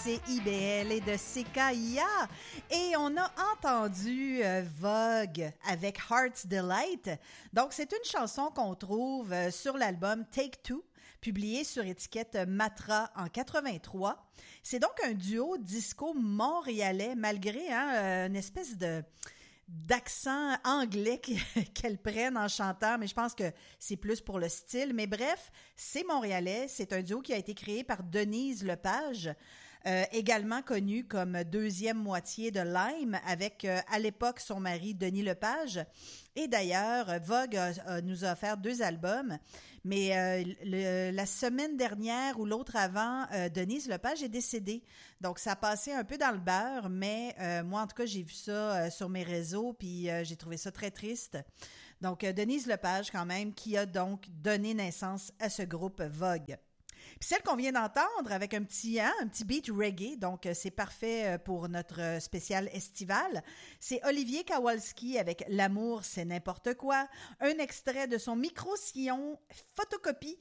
CIBL et de CKIA. Et on a entendu Vogue avec Heart's Delight. Donc, c'est une chanson qu'on trouve sur l'album Take Two, publié sur étiquette Matra en 83. C'est donc un duo disco montréalais, malgré une espèce d'accent anglais qu'elles prennent en chantant, mais je pense que c'est plus pour le style. Mais bref, c'est montréalais. C'est un duo qui a été créé par Denise Lepage, également connue comme deuxième moitié de Lime, avec à l'époque son mari Denis Lepage. Et d'ailleurs, Vogue nous a offert 2 albums, mais la semaine dernière ou l'autre avant, Denise Lepage est décédée. Donc, ça a passé un peu dans le beurre, mais moi, en tout cas, j'ai vu ça sur mes réseaux, puis j'ai trouvé ça très triste. Donc, Denise Lepage, quand même, qui a donc donné naissance à ce groupe Vogue. Puis celle qu'on vient d'entendre avec un petit beat reggae, donc c'est parfait pour notre spécial estival. C'est Olivier Kowalski avec L'amour, c'est n'importe quoi. Un extrait de son micro-sillon photocopie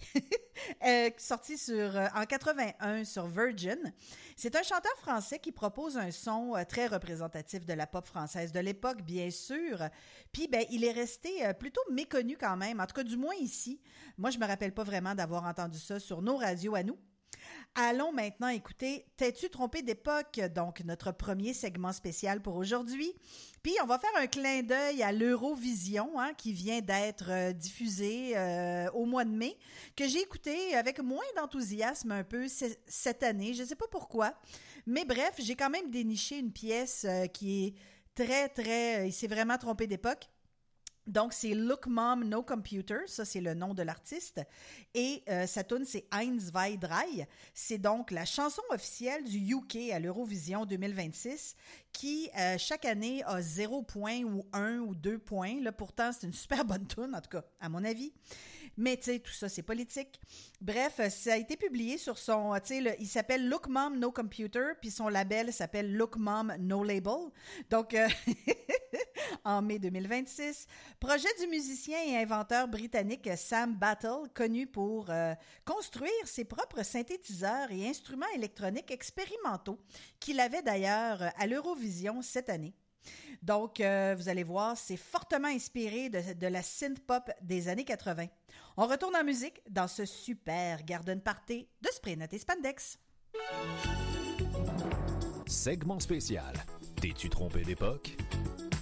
sorti en 81 sur Virgin. C'est un chanteur français qui propose un son très représentatif de la pop française de l'époque, bien sûr. Puis il est resté plutôt méconnu quand même, en tout cas du moins ici. Moi, je me rappelle pas vraiment d'avoir entendu ça sur nos radios à nous. Allons maintenant écouter T'es-tu trompé d'époque, donc notre premier segment spécial pour aujourd'hui. Puis on va faire un clin d'œil à l'Eurovision qui vient d'être diffusé au mois de mai, que j'ai écouté avec moins d'enthousiasme un peu cette année. Je sais pas pourquoi, mais bref, j'ai quand même déniché une pièce qui est il s'est vraiment trompé d'époque. Donc, c'est Look Mom, No Computer. Ça, c'est le nom de l'artiste. Et sa tune, c'est Eins, zwei, drei. C'est donc la chanson officielle du UK à l'Eurovision 2026 qui, chaque année, a 0 point ou 1 ou 2 points. Là, pourtant, c'est une super bonne tune, en tout cas, à mon avis. Mais, tu sais, tout ça, c'est politique. Bref, ça a été publié sur son, il s'appelle Look Mom, No Computer, puis son label s'appelle Look Mom, No Label. Donc, en mai 2026. Projet du musicien et inventeur britannique Sam Battle, connu pour construire ses propres synthétiseurs et instruments électroniques expérimentaux, qu'il avait d'ailleurs à l'Eurovision cette année. Donc, vous allez voir, c'est fortement inspiré de la synth-pop des années 80. On retourne en musique dans ce super garden party de Spraynet et Spandex. Segment spécial. T'es-tu trompé d'époque?